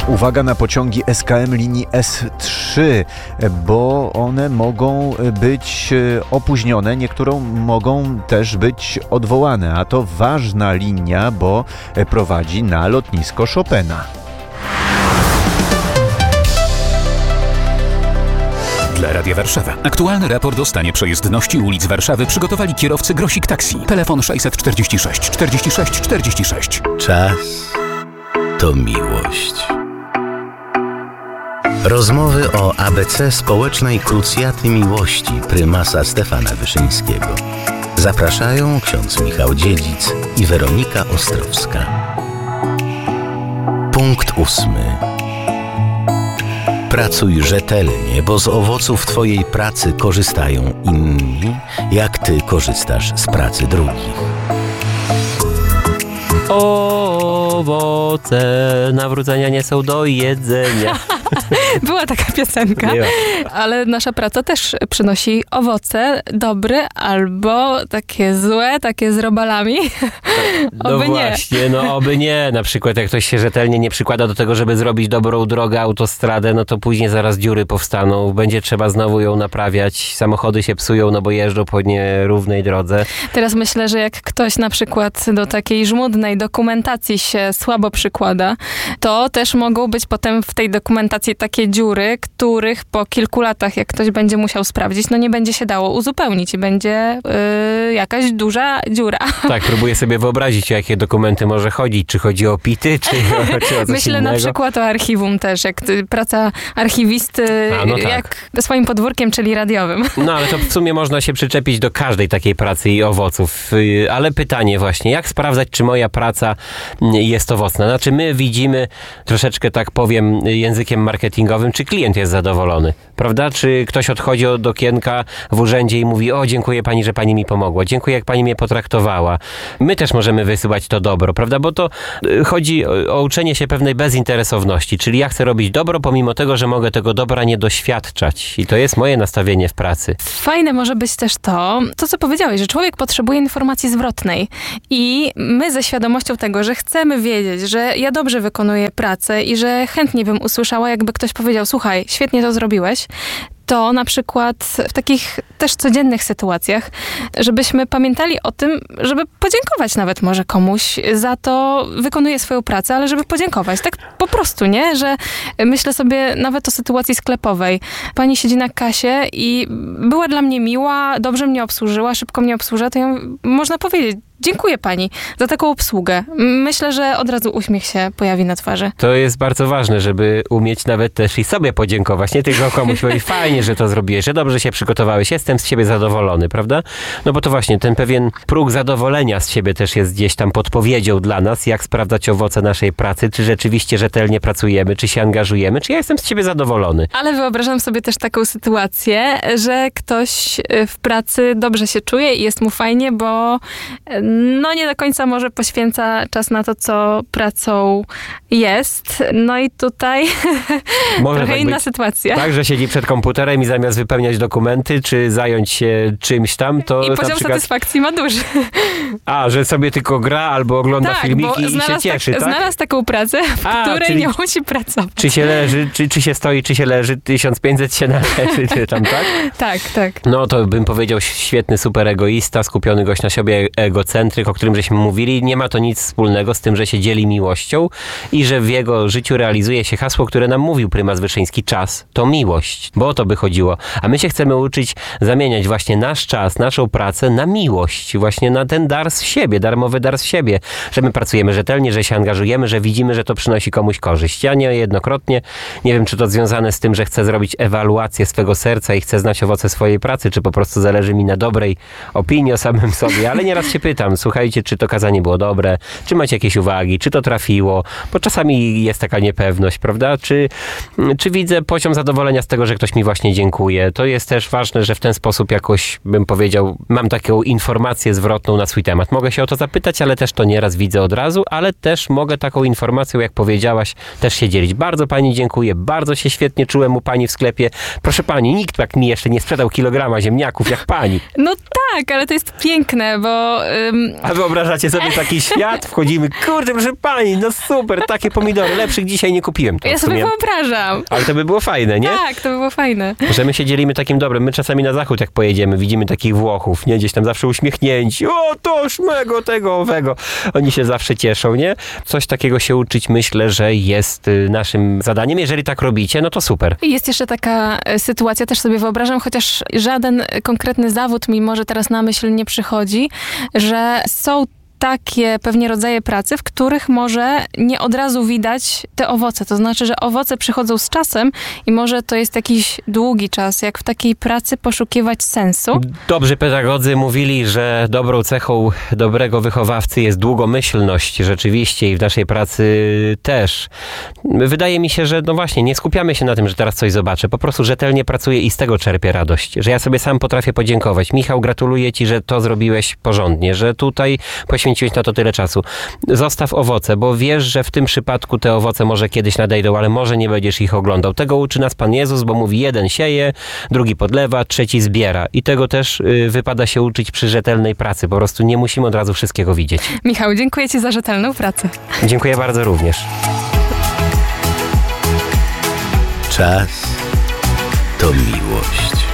Uwaga na pociągi SKM linii S3, bo one mogą być opóźnione, niektóre mogą też być odwołane, a to ważna linia, bo prowadzi na lotnisko Chopina. Dla Radia Warszawa. Aktualny raport o stanie przejezdności ulic Warszawy przygotowali kierowcy Grosik Taxi. Telefon 646 46 46. Czas to miłość. Rozmowy o ABC Społecznej Krucjaty Miłości prymasa Stefana Wyszyńskiego. Zapraszają ksiądz Michał Dziedzic i Weronika Ostrowska. Punkt 8. Pracuj rzetelnie, bo z owoców Twojej pracy korzystają inni, jak Ty korzystasz z pracy drugich. Owoce nawrócenia nie są do jedzenia. Była taka piosenka, ale nasza praca też przynosi owoce dobre albo takie złe, takie z robalami. No oby właśnie, nie. no oby nie. Na przykład jak ktoś się rzetelnie nie przykłada do tego, żeby zrobić dobrą drogę, autostradę, no to później zaraz dziury powstaną, będzie trzeba znowu ją naprawiać, samochody się psują, no bo jeżdżą po nierównej drodze. Teraz myślę, że jak ktoś na przykład do takiej żmudnej dokumentacji się słabo przykłada, to też mogą być potem w tej dokumentacji takie dziury, których po kilku latach, jak ktoś będzie musiał sprawdzić, no nie będzie się dało uzupełnić i będzie jakaś duża dziura. Tak, próbuję sobie wyobrazić, o jakie dokumenty może chodzić. Czy chodzi o PIT-y, czy o coś Myślę innego? na przykład o archiwum też, jak praca archiwisty, no tak. jak swoim podwórkiem, czyli radiowym. No ale to w sumie można się przyczepić do każdej takiej pracy i owoców. Ale pytanie właśnie, jak sprawdzać, czy moja praca jest owocna? Znaczy my widzimy, troszeczkę tak powiem językiem marketingowym, czy klient jest zadowolony, prawda? Czy ktoś odchodzi od okienka w urzędzie i mówi: o, dziękuję pani, że pani mi pomogła, dziękuję, jak pani mnie potraktowała. My też możemy wysyłać to dobro, prawda? Bo to chodzi o uczenie się pewnej bezinteresowności, czyli ja chcę robić dobro, pomimo tego, że mogę tego dobra nie doświadczać. I to jest moje nastawienie w pracy. Fajne może być też to, co powiedziałeś, że człowiek potrzebuje informacji zwrotnej i my ze świadomością tego, że chcemy wiedzieć, że ja dobrze wykonuję pracę i że chętnie bym usłyszała, jakby ktoś powiedział: słuchaj, świetnie to zrobiłeś, to na przykład w takich też codziennych sytuacjach, żebyśmy pamiętali o tym, żeby podziękować nawet może komuś za to, wykonuje swoją pracę, ale żeby podziękować. Tak po prostu, nie? Że myślę sobie nawet o sytuacji sklepowej. Pani siedzi na kasie i była dla mnie miła, dobrze mnie obsłużyła, szybko mnie obsłużyła, to ją można powiedzieć: dziękuję pani za taką obsługę. Myślę, że od razu uśmiech się pojawi na twarzy. To jest bardzo ważne, żeby umieć nawet też i sobie podziękować. Nie tylko komuś powiedzieć: fajnie, że to zrobiłeś, że dobrze się przygotowałeś, jestem z siebie zadowolony, prawda? No bo to właśnie ten pewien próg zadowolenia z siebie też jest gdzieś tam podpowiedzią dla nas, jak sprawdzać owoce naszej pracy, czy rzeczywiście rzetelnie pracujemy, czy się angażujemy, czy ja jestem z siebie zadowolony. Ale wyobrażam sobie też taką sytuację, że ktoś w pracy dobrze się czuje i jest mu fajnie, bo no nie do końca może poświęca czas na to, co pracą jest. No i tutaj Może trochę tak inna być, sytuacja. tak, że siedzi przed komputerem i zamiast wypełniać dokumenty, czy zająć się czymś tam, to I na poziom przykład... satysfakcji ma duży. A, że sobie tylko gra albo ogląda Tak, filmiki bo i się cieszy, tak? znalazł taką pracę, w której czyli nie musi pracować. Czy się leży, czy się stoi, czy się leży, 1500 się należy, czy tam, tak? Tak, tak. No to bym powiedział świetny super egoista, skupiony gość na sobie, egocentryk, o którym żeśmy mówili. Nie ma to nic wspólnego z tym, że się dzieli miłością i że w jego życiu realizuje się hasło, które nam mówił prymas Wyszyński: czas to miłość. Bo o to by chodziło. A my się chcemy uczyć zamieniać właśnie nasz czas, naszą pracę na miłość. Właśnie na ten dar z siebie, darmowy dar z siebie. Że my pracujemy rzetelnie, że się angażujemy, że widzimy, że to przynosi komuś korzyść. Ja niejednokrotnie, nie wiem, czy to związane z tym, że chcę zrobić ewaluację swego serca i chcę znać owoce swojej pracy, czy po prostu zależy mi na dobrej opinii o samym sobie. Ale nieraz się pytam: słuchajcie, czy to kazanie było dobre? Czy macie jakieś uwagi? Czy to trafiło? Bo czasami jest taka niepewność, prawda? Czy widzę poziom zadowolenia z tego, że ktoś mi właśnie dziękuję? To jest też ważne, że w ten sposób jakoś, bym powiedział, mam taką informację zwrotną na swój temat. Mogę się o to zapytać, ale też to nieraz widzę od razu, ale też mogę taką informacją, jak powiedziałaś, też się dzielić. Bardzo pani dziękuję, bardzo się świetnie czułem u pani w sklepie. Proszę pani, nikt tak mi jeszcze nie sprzedał kilograma ziemniaków jak pani. No tak, ale to jest piękne, bo A wyobrażacie sobie taki świat? Wchodzimy, kurde, proszę pani, no super, takie pomidory, lepszych dzisiaj nie kupiłem. To Ja sobie wyobrażam. Ale to by było fajne, nie? Tak, to by było fajne. Że my się dzielimy takim dobrem. My czasami na zachód jak pojedziemy, widzimy takich Włochów, nie? Gdzieś tam zawsze uśmiechnięci. O, toż mego, tego, owego. Oni się zawsze cieszą, nie? Coś takiego się uczyć, myślę, że jest naszym zadaniem. Jeżeli tak robicie, no to super. I jest jeszcze taka sytuacja, też sobie wyobrażam, chociaż żaden konkretny zawód mi może teraz na myśl nie przychodzi, że są takie pewnie rodzaje pracy, w których może nie od razu widać te owoce. To znaczy, że owoce przychodzą z czasem i może to jest jakiś długi czas. Jak w takiej pracy poszukiwać sensu? Dobrzy pedagodzy mówili, że dobrą cechą dobrego wychowawcy jest długomyślność. Rzeczywiście i w naszej pracy też. Wydaje mi się, że no właśnie, nie skupiamy się na tym, że teraz coś zobaczę. Po prostu rzetelnie pracuję i z tego czerpię radość. Że ja sobie sam potrafię podziękować. Michał, gratuluję ci, że to zrobiłeś porządnie, że tutaj poświęciłeś na to tyle czasu. Zostaw owoce, bo wiesz, że w tym przypadku te owoce może kiedyś nadejdą, ale może nie będziesz ich oglądał. Tego uczy nas Pan Jezus, bo mówi, jeden sieje, drugi podlewa, trzeci zbiera. I tego też wypada się uczyć przy rzetelnej pracy. Po prostu nie musimy od razu wszystkiego widzieć. Michał, dziękuję ci za rzetelną pracę. Dziękuję bardzo również. Czas to miłość.